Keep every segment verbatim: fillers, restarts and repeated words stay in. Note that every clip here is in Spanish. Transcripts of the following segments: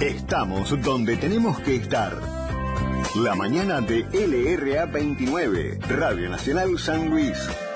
Estamos donde tenemos que estar. La mañana de L R A veintinueve, Radio Nacional San Luis.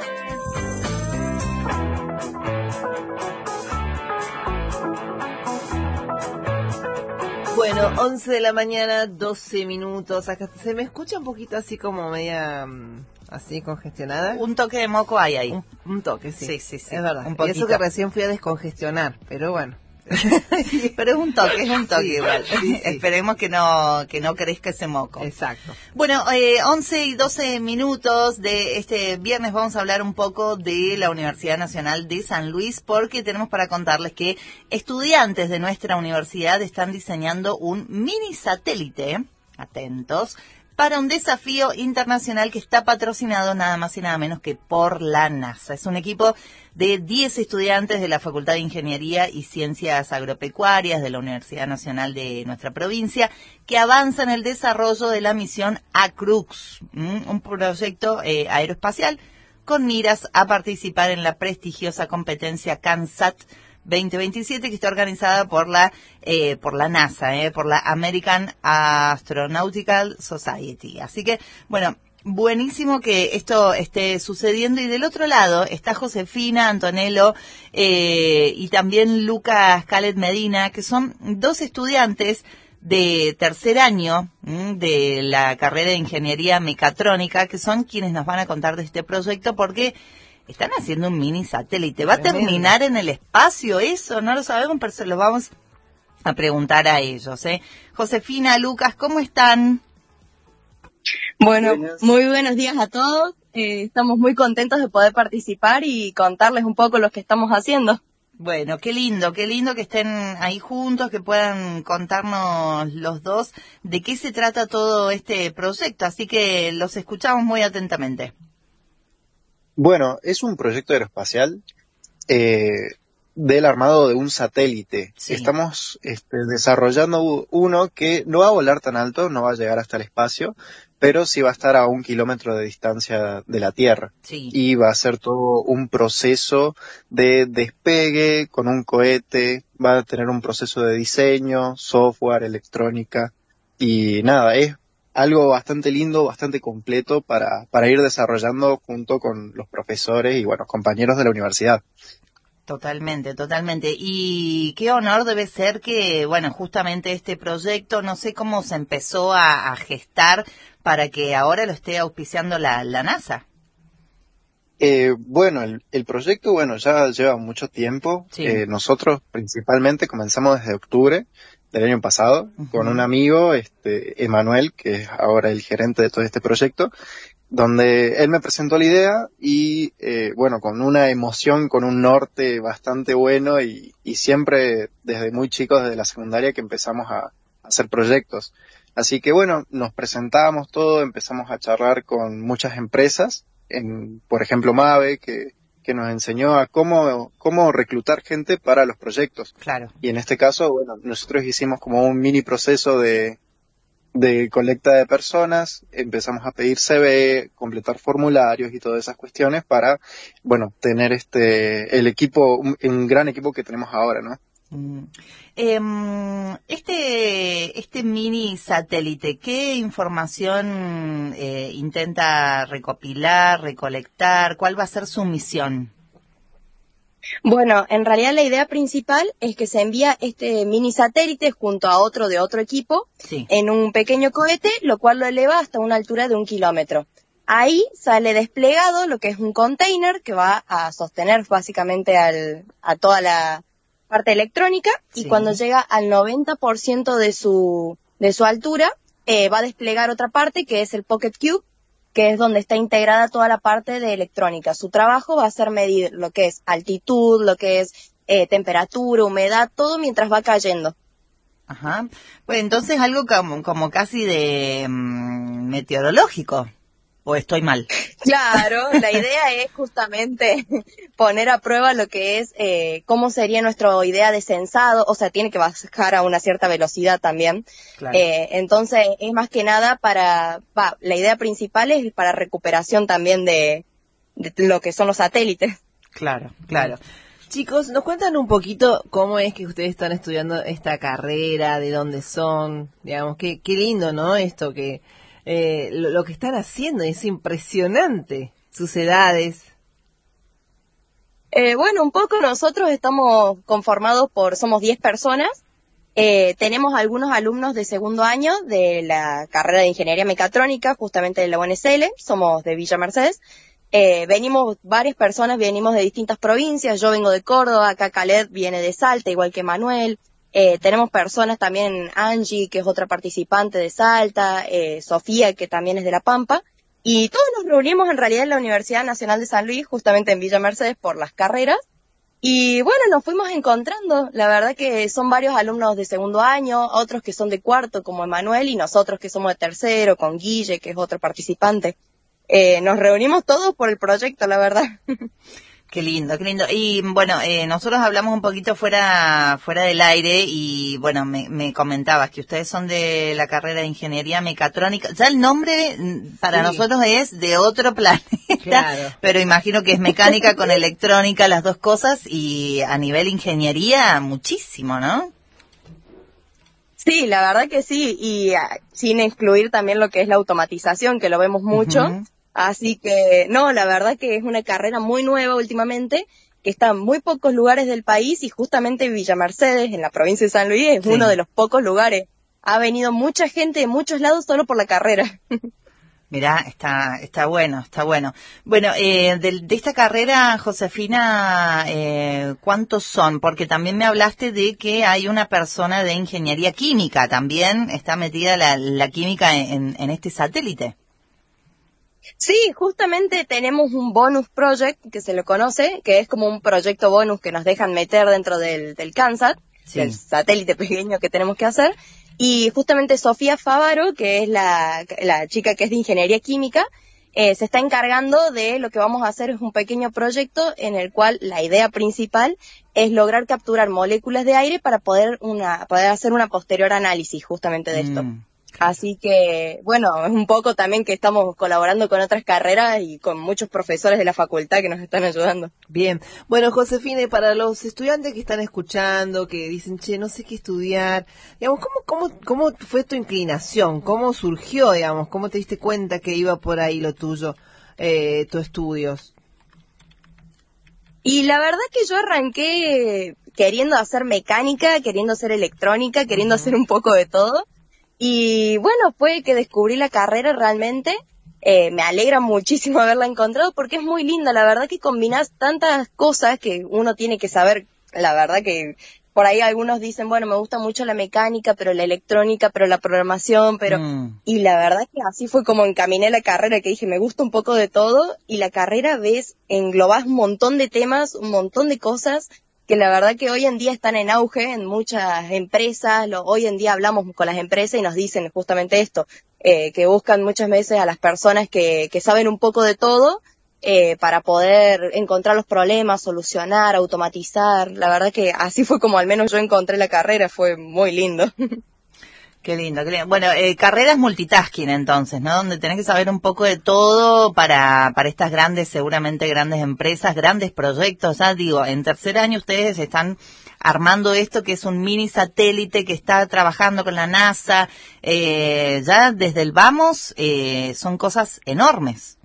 Bueno, once de la mañana, doce minutos. Acá se me escucha un poquito así como media, así congestionada. Un toque de moco hay ahí. Un, un toque, sí. Sí, sí, sí. Es verdad. Un y eso que recién fui a descongestionar, pero bueno. Sí, pero es un toque, es un toque sí, igual. Sí, sí. Esperemos que no que no crezca ese moco. Exacto. Bueno, eh, once y doce minutos de este viernes vamos a hablar un poco de la Universidad Nacional de San Luis, porque tenemos para contarles que estudiantes de nuestra universidad están diseñando un mini satélite, atentos, para un desafío internacional que está patrocinado nada más y nada menos que por la NASA. Es un equipo de diez estudiantes de la Facultad de Ingeniería y Ciencias Agropecuarias de la Universidad Nacional de nuestra provincia que avanza en el desarrollo de la misión ACRUX, un proyecto eh, aeroespacial con miras a participar en la prestigiosa competencia CANSAT veinte veintisiete, que está organizada por la eh, por la NASA, eh, por la American Astronautical Society. Así que, bueno, buenísimo que esto esté sucediendo. Y del otro lado está Josefina Antonello eh, y también Lucas Calet Medina, que son dos estudiantes de tercer año ¿m? de la carrera de Ingeniería Mecatrónica, que son quienes nos van a contar de este proyecto, porque están haciendo un mini satélite. ¿Va a terminar en el espacio eso? No lo sabemos, pero se lo vamos a preguntar a ellos, ¿eh? Josefina, Lucas, ¿cómo están? Bueno, muy buenos días a todos. Eh, estamos muy contentos de poder participar y contarles un poco lo que estamos haciendo. Bueno, qué lindo, qué lindo que estén ahí juntos, que puedan contarnos los dos de qué se trata todo este proyecto. Así que los escuchamos muy atentamente. Bueno, es un proyecto aeroespacial eh, del armado de un satélite. Sí. Estamos este, desarrollando uno que no va a volar tan alto, no va a llegar hasta el espacio, pero sí va a estar a un kilómetro de distancia de la Tierra. Sí. Y va a ser todo un proceso de despegue con un cohete, va a tener un proceso de diseño, software, electrónica, y nada, es algo bastante lindo, bastante completo para, para ir desarrollando junto con los profesores y, bueno, compañeros de la universidad. Totalmente, totalmente. Y qué honor debe ser que, bueno, justamente este proyecto, no sé cómo se empezó a, a gestar para que ahora lo esté auspiciando la, la NASA. Eh, bueno, el, el proyecto, bueno, ya lleva mucho tiempo. Sí. Eh, nosotros principalmente comenzamos desde octubre del año pasado, uh-huh. con un amigo, este, Emanuel, que es ahora el gerente de todo este proyecto, donde él me presentó la idea y, eh, bueno, con una emoción, con un norte bastante bueno y, y siempre desde muy chicos, desde la secundaria, que empezamos a, a hacer proyectos. Así que, bueno, nos presentamos todo, empezamos a charlar con muchas empresas, en, por ejemplo, Mave, que que nos enseñó a cómo, cómo reclutar gente para los proyectos. Claro. Y en este caso, bueno, nosotros hicimos como un mini proceso de, de colecta de personas, empezamos a pedir C V, completar formularios y todas esas cuestiones para, bueno, tener este, el equipo, un, un gran equipo que tenemos ahora, ¿no? Mm. Eh, este este mini satélite, ¿qué información eh, intenta recopilar, recolectar? ¿Cuál va a ser su misión? Bueno, en realidad la idea principal es que se envía este mini satélite junto a otro de otro equipo, sí. en un pequeño cohete, lo cual lo eleva hasta una altura de un kilómetro. Ahí sale desplegado lo que es un container que va a sostener básicamente al, a toda la parte electrónica, y sí. cuando llega al noventa por ciento de su de su altura, eh, va a desplegar otra parte que es el Pocket Cube, que es donde está integrada toda la parte de electrónica. Su trabajo va a ser medir lo que es altitud, lo que es eh, temperatura, humedad, todo mientras va cayendo. Ajá. Pues entonces algo como, como casi de um, meteorológico. ¿O estoy mal? Claro, la idea es justamente poner a prueba lo que es eh, cómo sería nuestra idea de censado, o sea, tiene que bajar a una cierta velocidad también. Claro. Eh, entonces, es más que nada para, va, la idea principal es para recuperación también de, de lo que son los satélites. Claro, claro. Chicos, ¿nos cuentan un poquito cómo es que ustedes están estudiando esta carrera, de dónde son? Digamos, qué, qué lindo, ¿no? Esto que eh, lo, lo que están haciendo es impresionante, sus edades. Eh, bueno, un poco nosotros estamos conformados por, somos diez personas. Eh, tenemos algunos alumnos de segundo año de la carrera de Ingeniería Mecatrónica, justamente de la U N S L, somos de Villa Mercedes. Eh, venimos varias personas, venimos de distintas provincias, yo vengo de Córdoba, acá Khaled viene de Salta, igual que Manuel. Eh, tenemos personas también, Angie, que es otra participante de Salta, eh, Sofía, que también es de La Pampa. Y todos nos reunimos en realidad en la Universidad Nacional de San Luis, justamente en Villa Mercedes, por las carreras. Y bueno, nos fuimos encontrando, la verdad que son varios alumnos de segundo año, otros que son de cuarto, como Emanuel, y nosotros que somos de tercero, con Guille, que es otro participante. Eh, nos reunimos todos por el proyecto, la verdad. Qué lindo, qué lindo. Y bueno, eh, nosotros hablamos un poquito fuera fuera del aire y bueno, me, me comentabas que ustedes son de la carrera de Ingeniería Mecatrónica. Ya el nombre para sí. nosotros es de otro planeta, claro. Pero imagino que es mecánica con electrónica, las dos cosas, y a nivel ingeniería muchísimo, ¿no? Sí, la verdad que sí, y uh, sin excluir también lo que es la automatización, que lo vemos mucho. Uh-huh. Así que, no, la verdad que es una carrera muy nueva últimamente, que está en muy pocos lugares del país, y justamente Villa Mercedes, en la provincia de San Luis, es sí. uno de los pocos lugares. Ha venido mucha gente de muchos lados solo por la carrera. Mirá, está está bueno, está bueno. Bueno, eh, de, de esta carrera, Josefina, eh, ¿cuántos son? Porque también me hablaste de que hay una persona de ingeniería química, también está metida la, la química en, en este satélite. Sí, justamente tenemos un bonus project que se lo conoce, que es como un proyecto bonus que nos dejan meter dentro del, del CANSAT, sí. del satélite pequeño que tenemos que hacer. Y justamente Sofía Favaro, que es la, la chica que es de ingeniería química, eh, se está encargando de lo que vamos a hacer es un pequeño proyecto en el cual la idea principal es lograr capturar moléculas de aire para poder una, poder hacer una posterior análisis justamente de esto. Mm. Así que, bueno, es un poco también que estamos colaborando con otras carreras y con muchos profesores de la facultad que nos están ayudando. Bien. Bueno, Josefina, y para los estudiantes que están escuchando, que dicen, che, no sé qué estudiar, digamos, ¿cómo, cómo, cómo fue tu inclinación? ¿Cómo surgió, digamos? ¿Cómo te diste cuenta que iba por ahí lo tuyo, eh, tus estudios? Y la verdad que yo arranqué queriendo hacer mecánica, queriendo hacer electrónica, queriendo uh-huh. hacer un poco de todo. Y bueno, fue que descubrí la carrera realmente, eh, me alegra muchísimo haberla encontrado porque es muy linda, la verdad que combinás tantas cosas que uno tiene que saber, la verdad que por ahí algunos dicen, bueno, me gusta mucho la mecánica, pero la electrónica, pero la programación, pero... Mm. Y la verdad que así fue como encaminé la carrera, que dije, me gusta un poco de todo, y la carrera ves, englobás un montón de temas, un montón de cosas, que la verdad que hoy en día están en auge en muchas empresas, lo, hoy en día hablamos con las empresas y nos dicen justamente esto, eh, que buscan muchas veces a las personas que, que saben un poco de todo, eh, para poder encontrar los problemas, solucionar, automatizar. La verdad que así fue como al menos yo encontré la carrera, fue muy lindo. Qué lindo, qué lindo. Bueno, eh, carreras multitasking entonces, ¿no? Donde tenés que saber un poco de todo para para estas grandes, seguramente grandes empresas, grandes proyectos. Ya digo, en tercer año ustedes están armando esto que es un mini satélite que está trabajando con la NASA. Eh, ya desde el vamos eh, son cosas enormes.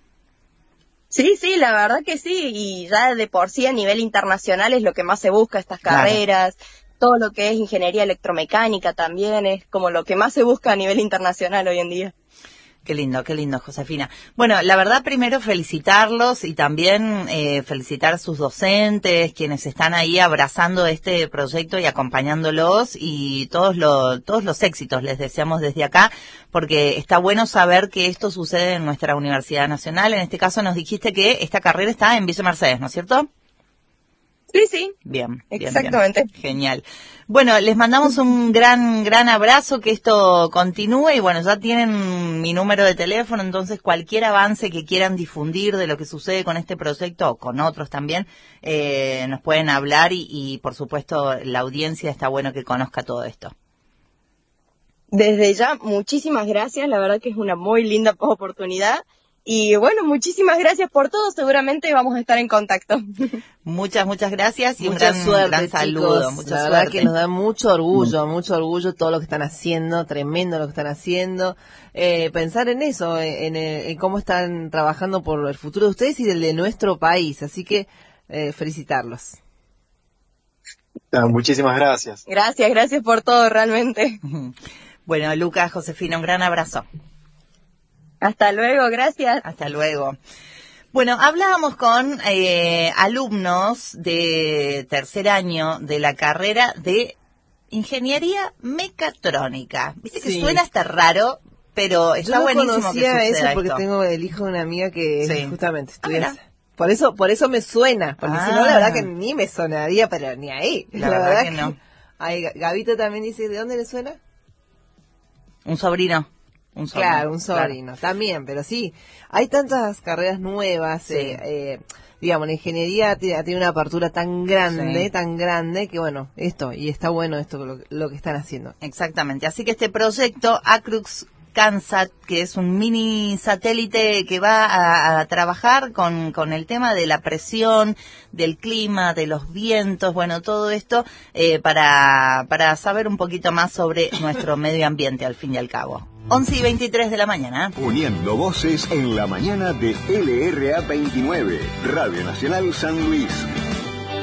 Sí, sí, la verdad que sí. Y ya de por sí a nivel internacional es lo que más se busca, estas carreras. Claro. Todo lo que es ingeniería electromecánica también es como lo que más se busca a nivel internacional hoy en día. Qué lindo, qué lindo, Josefina. Bueno, la verdad primero felicitarlos y también eh, felicitar a sus docentes, quienes están ahí abrazando este proyecto y acompañándolos, y todos, lo, todos los éxitos les deseamos desde acá, porque está bueno saber que esto sucede en nuestra Universidad Nacional. En este caso nos dijiste que esta carrera está en Villa Mercedes, ¿no es cierto? Sí, sí. Bien, bien, exactamente. Bien. Genial. Bueno, les mandamos un gran, gran abrazo, que esto continúe, y bueno, ya tienen mi número de teléfono, entonces cualquier avance que quieran difundir de lo que sucede con este proyecto, o con otros también, eh, nos pueden hablar, y, y por supuesto la audiencia está bueno que conozca todo esto. Desde ya, muchísimas gracias, la verdad que es una muy linda oportunidad. Y bueno, muchísimas gracias por todo, seguramente vamos a estar en contacto. Muchas, muchas gracias y mucha un gran, suerte, gran saludo. chicos. Mucha la suerte. verdad que nos da mucho orgullo, mucho orgullo todo lo que están haciendo, tremendo lo que están haciendo. Eh, pensar en eso, en, en, en cómo están trabajando por el futuro de ustedes y del de nuestro país. Así que eh, felicitarlos. Ah, muchísimas gracias. Gracias, gracias por todo, realmente. Bueno, Lucas, Josefina, un gran abrazo. Hasta luego, gracias. Hasta luego. Bueno, hablábamos con eh, alumnos de tercer año de la carrera de Ingeniería Mecatrónica. Viste Sí. que suena hasta raro, pero está Yo no buenísimo que conocía suceda eso porque esto. tengo el hijo de una amiga que Sí. justamente Ah, estudia mira. esa. Por eso, por eso me suena, porque si no, la Ah. verdad que ni me sonaría, pero ni ahí. La verdad que no. Ay, Gabito también dice, ¿de dónde le suena? Un sobrino. Un sobrino. Claro, un sobrino, Claro. también, pero sí, hay tantas carreras nuevas, Sí. eh, eh, digamos, la ingeniería tiene, tiene una apertura tan grande, Sí. tan grande, que bueno, esto, y está bueno esto, lo, lo que están haciendo. Exactamente. Así que este proyecto, Acrux CanSat, que es un mini satélite que va a, a trabajar con, con el tema de la presión, del clima, de los vientos, bueno, todo esto eh, para, para saber un poquito más sobre nuestro medio ambiente, al fin y al cabo. once y veintitrés de la mañana. Uniendo voces en la mañana de L R A veintinueve, Radio Nacional San Luis.